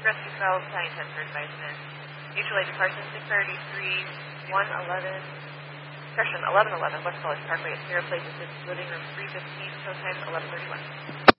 Rescue 12, Battalion 10 for advisement. Mutual aid departure 633, 1111 West College Parkway at Sierra Place, living room 315, show time 11:31.